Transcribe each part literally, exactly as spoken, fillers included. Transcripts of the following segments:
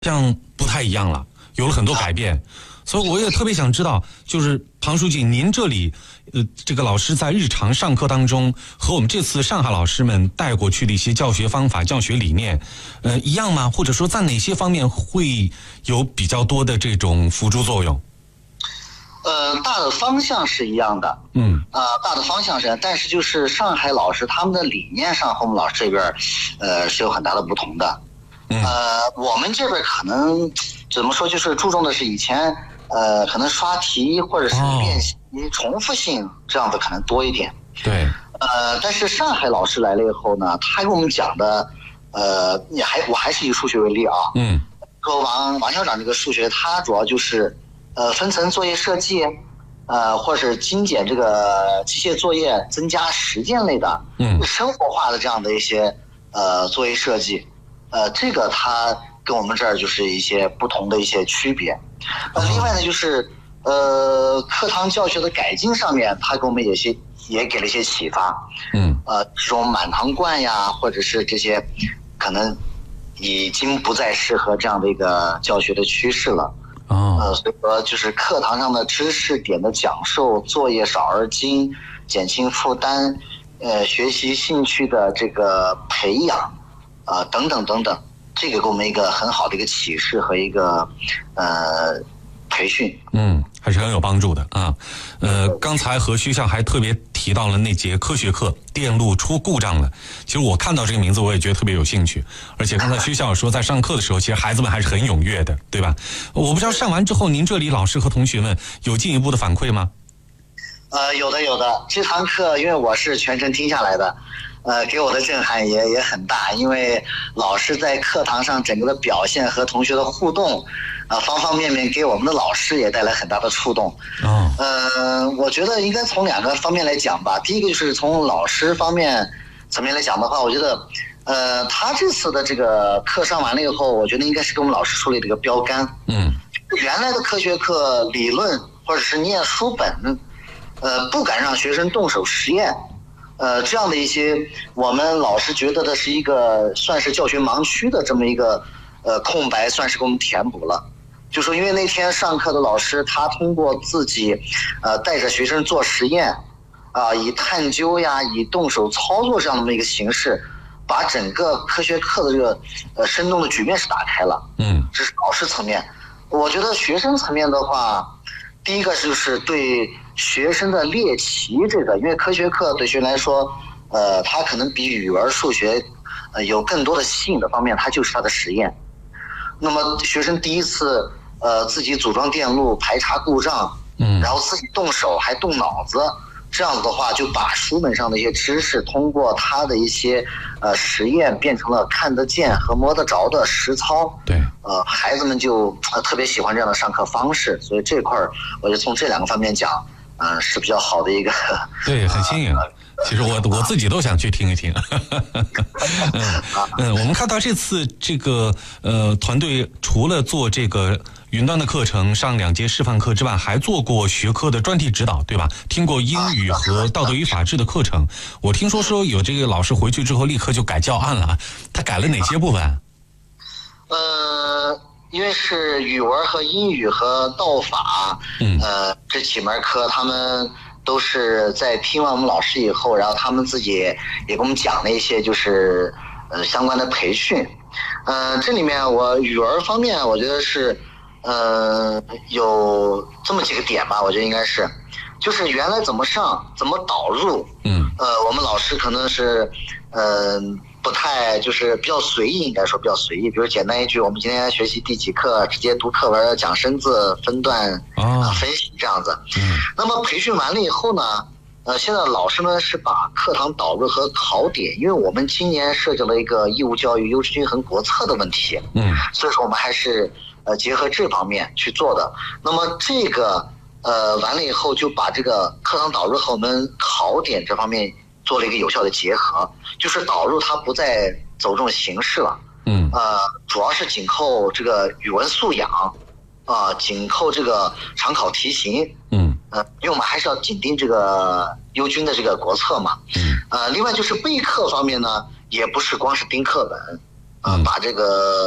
像不太一样了，有了很多改变。所以我也特别想知道，就是庞书记，您这里呃，这个老师在日常上课当中和我们这次上海老师们带过去的一些教学方法、教学理念，呃，一样吗？或者说在哪些方面会有比较多的这种辅助作用？ 呃，大的方向是一样的， 嗯， 呃，大的方向是，但是就是上海老师他们的理念上和我们老师这边，呃，是有很大的不同的。嗯、呃，我们这边可能怎么说，就是注重的是以前，呃，可能刷题或者是练习、哦、重复性这样的可能多一点。 对。 呃，但是上海老师来了以后呢，他给我们讲的，呃，你还我还是以数学为例啊。 嗯。 说王王校长这个数学，他主要就是。呃，分层作业设计，呃，或是精简这个机械作业，增加实践类的，嗯，生活化的这样的一些呃作业设计，呃，这个它跟我们这儿就是一些不同的一些区别。呃，另外呢，就是呃课堂教学的改进上面，它给我们也些也给了一些启发，嗯，呃，这种满堂灌呀，或者是这些可能已经不再适合这样的一个教学的趋势了。呃，所以说就是课堂上的知识点的讲授，作业少而精，减轻负担，呃，学习兴趣的这个培养，啊、呃，等等等等，这个给我们一个很好的一个启示和一个呃培训。 嗯，还是很有帮助的啊。呃，刚才何须校还特别提到了那节科学课，电路出故障了。其实我看到这个名字，我也觉得特别有兴趣。而且刚才须校说，在上课的时候，其实孩子们还是很踊跃的，对吧？我不知道上完之后，您这里老师和同学们有进一步的反馈吗？ 呃，有的有的。这堂课因为我是全程听下来的，呃，给我的震撼也也很大。因为老师在课堂上整个的表现和同学的互动。啊，方方面面给我们的老师也带来很大的触动。哦，呃，我觉得应该从两个方面来讲吧。第一个就是从老师方面层面来讲的话，我觉得，呃，他这次的这个课上完了以后，我觉得应该是给我们老师树立了一个标杆。嗯，原来的科学课理论或者是念书本，呃，不敢让学生动手实验，呃，这样的一些我们老师觉得的是一个算是教学盲区的这么一个呃空白，算是给我们填补了。就说因为那天上课的老师，他通过自己，呃，带着学生做实验，啊、呃，以探究呀，以动手操作这样的一个形式，把整个科学课的这个呃生动的局面是打开了。嗯，这是老师层面。我觉得学生层面的话，第一个就是对学生的猎奇这个，因为科学课对学生来说，呃，他可能比语文、数学，呃，有更多的吸引的方面，它就是他的实验。那么学生第一次。呃，自己组装电路、排查故障，嗯，然后自己动手还动脑子，这样子的话，就把书本上的一些知识，通过他的一些呃实验，变成了看得见和摸得着的实操。 对， 呃，孩子们就、呃、特别喜欢这样的上课方式，所以这块儿，我就从这两个方面讲，嗯、呃，是比较好的一个。 对，很新颖。呃其实我我自己都想去听一听。嗯嗯，我们看到这次这个呃团队除了做这个云端的课程，上两节示范课之外，还做过学科的专题指导，对吧？听过英语和道德与法治的课程。我听说说有这个老师回去之后立刻就改教案了，他改了哪些部分？ 呃，因为是语文和英语和道法，嗯，呃，这几门课他们。都是在听完我们老师以后，然后他们自己也给我们讲了一些就是呃相关的培训。呃，这里面我语文方面我觉得是呃有这么几个点吧，我觉得应该是就是原来怎么上怎么导入，嗯，呃我们老师可能是嗯、呃、不太就是比较随意，应该说比较随意。比如简单一句，我们今天学习第几课，直接读课文，讲生字，分段啊分析这样子。嗯，那么培训完了以后呢，呃，现在老师们是把课堂导入和考点，因为我们今年涉及了一个义务教育优质均衡国策的问题，嗯，所以说我们还是呃结合这方面去做的。那么这个呃完了以后，就把这个课堂导入和我们考点这方面做了一个有效的结合，就是导入它不再走这种形式了，嗯，呃，主要是紧扣这个语文素养，啊、呃，紧扣这个常考题型，嗯，呃，因为我们还是要紧盯这个优均的这个国策嘛，嗯，呃，另外就是备课方面呢，也不是光是盯课本，啊、呃，把这个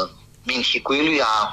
命题规律啊。